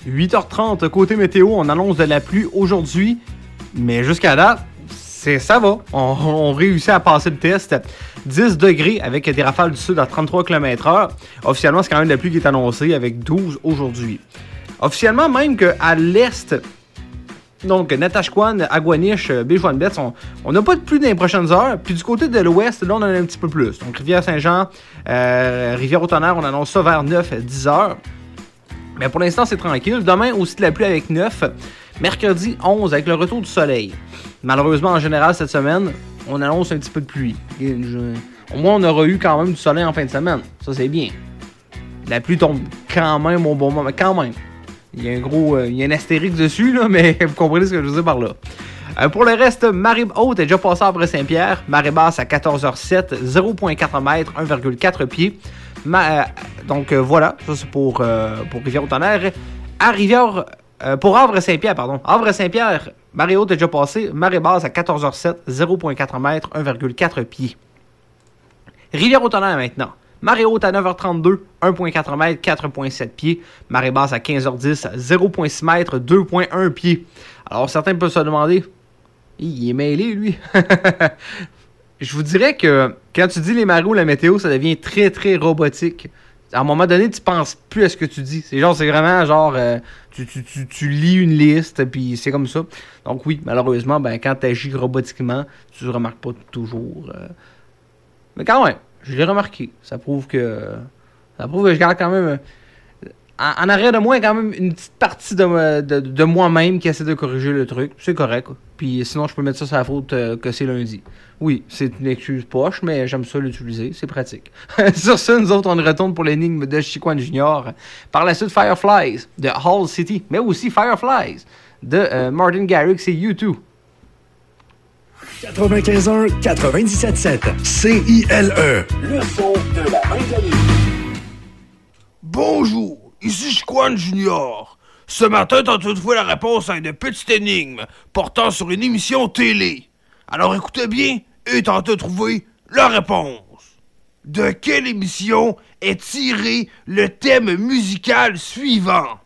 8h30, côté météo, on annonce de la pluie aujourd'hui, mais jusqu'à date, ça va. On réussit à passer le test. 10 degrés avec des rafales du sud à 33 km/h. Officiellement, c'est quand même de la pluie qui est annoncée avec 12 aujourd'hui. Officiellement, même qu'à l'est, donc Natashquan, Agwanish, Béjouane-Betts, on n'a pas de pluie dans les prochaines heures. Puis du côté de l'ouest, là, on en a un petit peu plus. Donc Rivière-Saint-Jean, Rivière-au-Tonnerre, on annonce ça vers 9-10 heures. Mais pour l'instant, c'est tranquille. Demain, aussi de la pluie avec 9. Mercredi, 11 avec le retour du soleil. Malheureusement, en général, cette semaine, on annonce un petit peu de pluie. Au moins, on aura eu quand même du soleil en fin de semaine. Ça, c'est bien. La pluie tombe quand même au bon moment. Quand même. Il y a un astérix dessus, là, mais vous comprenez ce que je veux dire par là. Pour le reste, marée haute est déjà passée à Avray-Saint-Pierre. Marée basse à 14h07, 0,4 mètres, 1,4 pieds. Donc voilà, ça c'est pour Rivière-au-Tonnerre. Pour Havre-Saint-Pierre, pardon. Havre-Saint-Pierre, marée haute est déjà passée. Marée basse à 14h07, 0,4 mètres, 1,4 pieds. Rivière-au-Tonnerre maintenant. Marée haute à 9h32, 1,4 mètres, 4,7 pieds. Marée basse à 15h10, 0,6 mètres, 2,1 pieds. Alors certains peuvent se demander, il est mêlé lui. Je vous dirais que quand tu dis les marées ou la météo, ça devient très très robotique. À un moment donné, tu penses plus à ce que tu dis. C'est vraiment genre, tu lis une liste, puis c'est comme ça. Donc oui, malheureusement, quand tu agis robotiquement, tu ne remarques pas toujours. Mais quand même, je l'ai remarqué. Ça prouve que je garde quand même... En arrière de moi, il y a quand même une petite partie de moi-même qui essaie de corriger le truc. C'est correct. Puis sinon, je peux mettre ça sur la faute que c'est lundi. Oui, c'est une excuse poche, mais j'aime ça l'utiliser. C'est pratique. Sur ça, nous autres, on retourne pour l'énigme de Chicoine Junior. Par la suite, Fireflies de Hall City, mais aussi Fireflies de Martin Garrix et U2. 95.1, 97.7. CILE. Le son de la Marie-Denis. Bonjour, ici Chicoine Junior. Ce matin, t'as trouvé la réponse à une petite énigme portant sur une émission télé. Alors écoutez bien et tentez de trouver la réponse. De quelle émission est tiré le thème musical suivant?